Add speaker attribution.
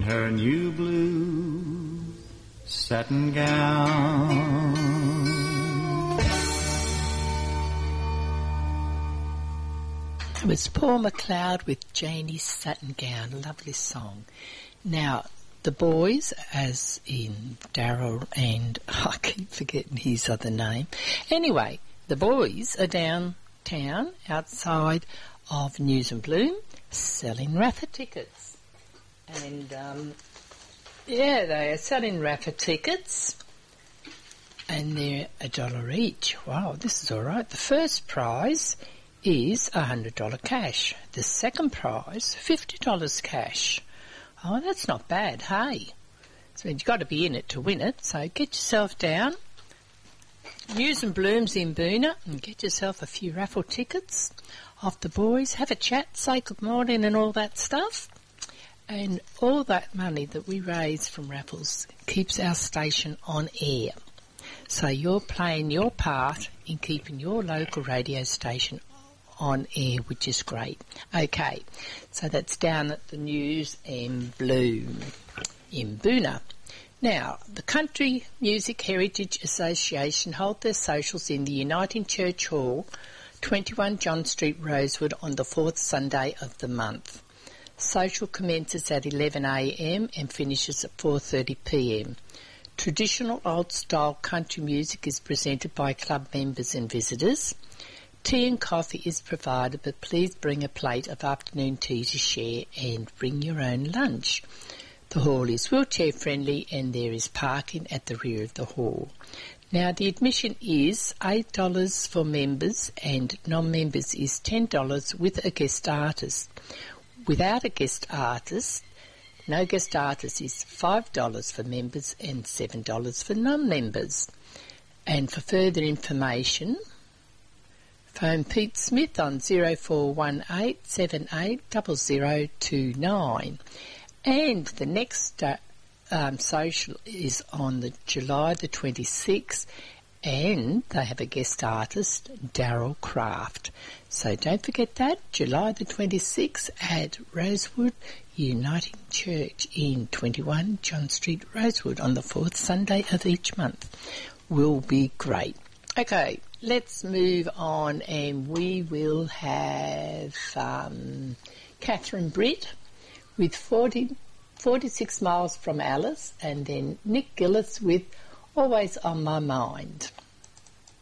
Speaker 1: her new blue satin gown.
Speaker 2: It was Paul McLeod with Janie's Satin Gown, a lovely song. Now, the boys, as in Daryl and I keep forgetting his other name. Anyway, the boys are downtown outside of News and Bloom selling Rafa tickets. And, they are selling Rafa tickets and they're $1 each. Wow, this is all right. The first prize is $100 cash. The second prize, $50 cash. Oh, that's not bad, hey? So you've got to be in it to win it, so get yourself down. News and Blooms in Boona and get yourself a few raffle tickets off the boys. Have a chat, say good morning and all that stuff. And all that money that we raise from raffles keeps our station on air. So you're playing your part in keeping your local radio station on air, which is great. Okay, so that's down at the News and Bloom in Boona. Now, the Country Music Heritage Association hold their socials in the Uniting Church Hall, 21 John Street, Rosewood, on the fourth Sunday of the month. Social commences at 11 a.m. and finishes at 4:30 p.m. Traditional old-style country music is presented by club members and visitors. Tea and coffee is provided, but please bring a plate of afternoon tea to share and bring your own lunch. The hall is wheelchair friendly and there is parking at the rear of the hall. Now the admission is $8 for members and non-members is $10 with a guest artist. Without a guest artist, no guest artist is $5 for members and $7 for non-members. And for further information, phone Pete Smith on 0418 78 0029. And the next social is on the July the 26th, and they have a guest artist, Daryl Craft. So don't forget that, July the 26th at Rosewood Uniting Church in 21 John Street, Rosewood, on the fourth Sunday of each month. Will be great. Okay, let's move on, and we will have Catherine Britt with 46 Miles from Alice, and then Nick Gillis with Always on My Mind.